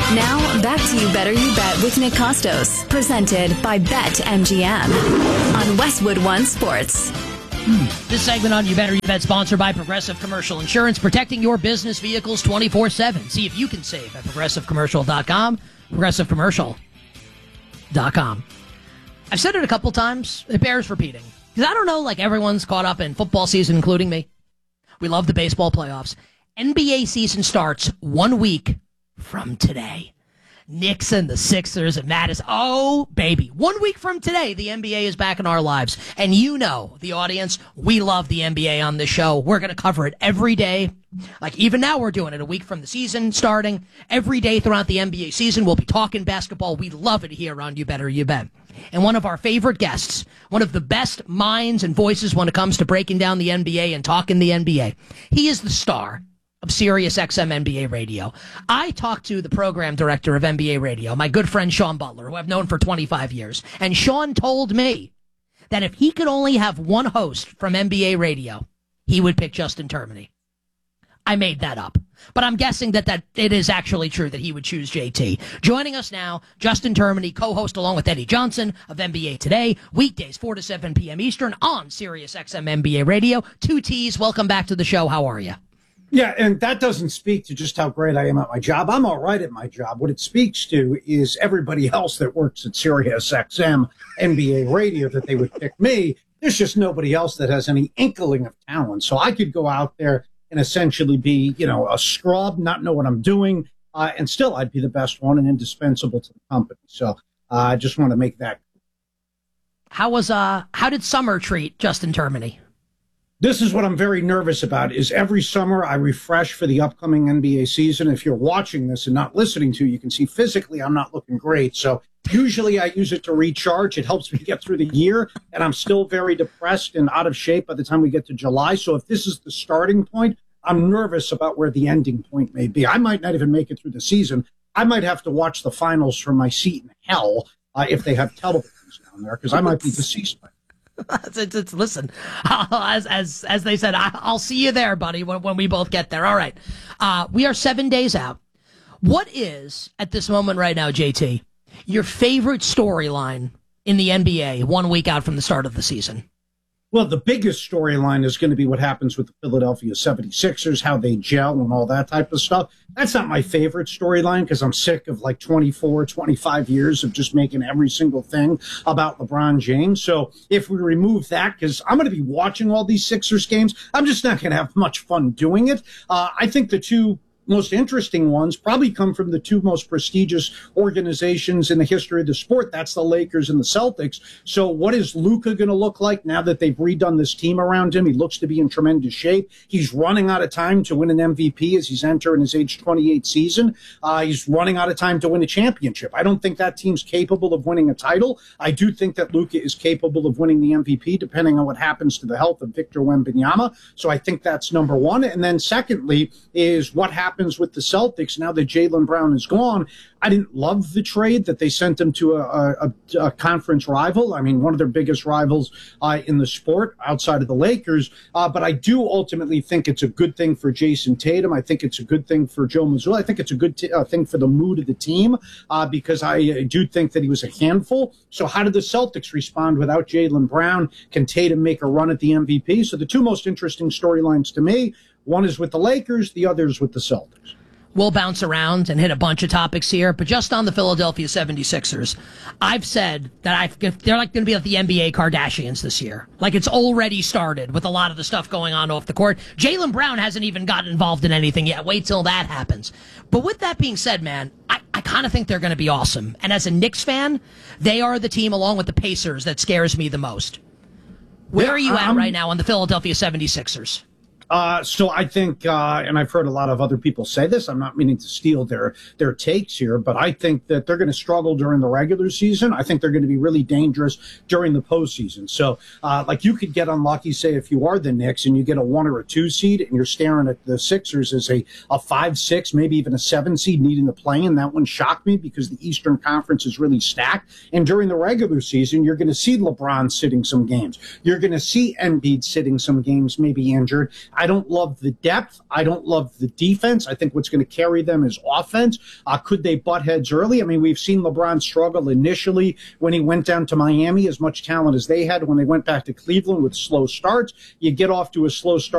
Now, back to You Better You Bet with Nick Costos, presented by BetMGM on Westwood One Sports. This segment on You Better You Bet sponsored by Progressive Commercial Insurance, protecting your business vehicles 24/7. See if you can save at ProgressiveCommercial.com, ProgressiveCommercial.com. I've said it a couple times. It bears repeating. Because I don't know, like everyone's caught up in football season, including me. We love the baseball playoffs. NBA season starts 1 week from today. Knicks and the Sixers and Madison. Oh, baby. 1 week from today, the NBA is back in our lives. And you know, the audience, we love the NBA on this show. We're going to cover it every day. Like even now we're doing it a week from the season starting. Every day throughout the NBA season, we'll be talking basketball. We love it here on You Better You Bet. And one of our favorite guests, one of the best minds and voices when it comes to breaking down the NBA and talking the NBA. He is the star of Sirius XM NBA Radio. I talked to the program director of NBA Radio, my good friend Sean Butler, who I've known for 25 years. And Sean told me that if he could only have one host from NBA Radio, he would pick Justin Termini. I made that up. But I'm guessing that it is actually true that he would choose JT. Joining us now, Justin Termini, co-host along with Eddie Johnson of NBA Today, weekdays 4 to 7 p.m. Eastern on Sirius XM NBA Radio. Two T's, welcome back to the show. How are you? Yeah, and that doesn't speak to just how great I am at my job. I'm all right at my job. What it speaks to is everybody else that works at Sirius XM NBA Radio that they would pick me. There's just nobody else that has any inkling of talent. So I could go out there and essentially be, a scrub, not know what I'm doing, and still I'd be the best one and indispensable to the company. So I just want to make that. How did summer treat Justin Termini? This is what I'm very nervous about, is every summer I refresh for the upcoming NBA season. If you're watching this and not listening to, you can see physically I'm not looking great. So usually I use it to recharge. It helps me get through the year, and I'm still very depressed and out of shape by the time we get to July. So if this is the starting point, I'm nervous about where the ending point may be. I might not even make it through the season. I might have to watch the finals from my seat in hell if they have televisions down there, because I might be deceased by Listen, as they said, I'll see you there, buddy, when we both get there. All right. We are 7 days out. What is, at this moment right now, JT, your favorite storyline in the NBA 1 week out from the start of the season? Well, the biggest storyline is going to be what happens with the Philadelphia 76ers, how they gel and all that type of stuff. That's not my favorite storyline because I'm sick of like 24, 25 years of just making every single thing about LeBron James. So if we remove that, because I'm going to be watching all these Sixers games, I'm just not going to have much fun doing it. I think the two most interesting ones probably come from the two most prestigious organizations in the history of the sport. That's the Lakers and the Celtics. So what is Luka going to look like now that they've redone this team around him? He looks to be in tremendous shape. He's running out of time to win an MVP as he's entering his age 28 season. He's running out of time to win a championship. I don't think that team's capable of winning a title. I do think that Luka is capable of winning the MVP depending on what happens to the health of Victor Wembanyama. So I think that's number one. And then secondly is what happens with the Celtics now that Jaylen Brown is gone. I didn't love the trade that they sent him to a conference rival. I mean, one of their biggest rivals in the sport outside of the Lakers. But I do ultimately think it's a good thing for Jason Tatum. I think it's a good thing for Joe Mazzulla. I think it's a good thing for the mood of the team because I do think that he was a handful. So how did the Celtics respond without Jaylen Brown? Can Tatum make a run at the MVP? So the two most interesting storylines to me, one is with the Lakers, the other is with the Celtics. We'll bounce around and hit a bunch of topics here, but just on the Philadelphia 76ers, I've said that they're like going to be like the NBA Kardashians this year. Like it's already started with a lot of the stuff going on off the court. Jaylen Brown hasn't even gotten involved in anything yet. Wait till that happens. But with that being said, man, I kind of think they're going to be awesome. And as a Knicks fan, they are the team along with the Pacers that scares me the most. Where are you at right now on the Philadelphia 76ers? So I think, and I've heard a lot of other people say this, I'm not meaning to steal their takes here, but I think that they're going to struggle during the regular season. I think they're going to be really dangerous during the postseason. So, like you could get unlucky, say, if you are the Knicks and you get a 1 or a 2 seed and you're staring at the Sixers as a 5, 6, maybe even a 7 seed needing to play in. That one shocked me because the Eastern Conference is really stacked. And during the regular season, you're going to see LeBron sitting some games. You're going to see Embiid sitting some games, maybe injured. I don't love the depth. I don't love the defense. I think what's going to carry them is offense. Could they butt heads early? I mean, we've seen LeBron struggle initially when he went down to Miami, as much talent as they had. When they went back to Cleveland with slow starts, you get off to a slow start